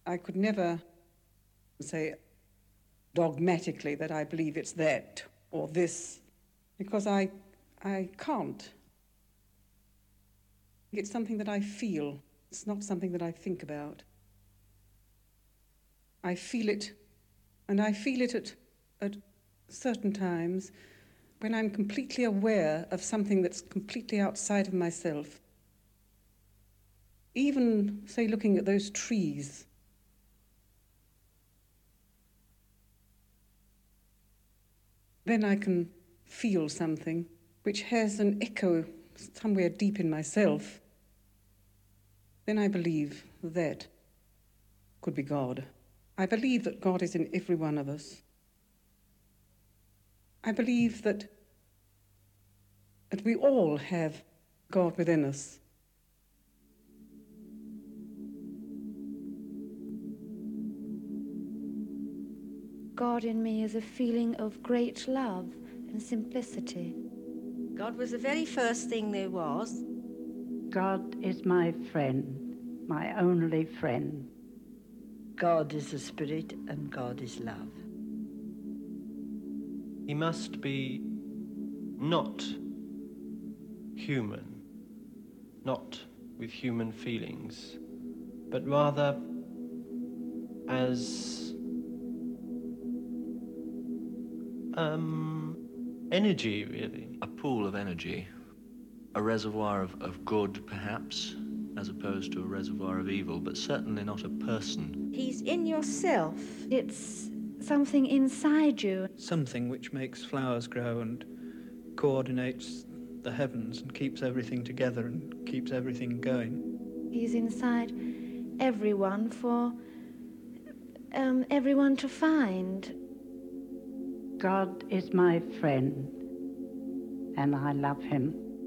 I could never say dogmatically that I believe it's that or this, because I can't. It's something that I feel. It's not something that I think about. I feel it, and I feel it at certain times when I'm completely aware of something that's completely outside of myself. Even, say, looking at those trees. Then I can feel something which has an echo somewhere deep in myself. Then I believe that could be God. I believe that God is in every one of us. I believe that we all have God within us. God in me is a feeling of great love and simplicity. God was the very first thing there was. God is my friend, my only friend. God is a spirit and God is love. He must be not human, not with human feelings, but rather as energy, really. A pool of energy, a reservoir of good, perhaps, as opposed to a reservoir of evil, but certainly not a person. He's in yourself. It's something inside you. Something which makes flowers grow and coordinates the heavens and keeps everything together and keeps everything going. He's inside everyone for everyone to find. God is my friend, and I love him.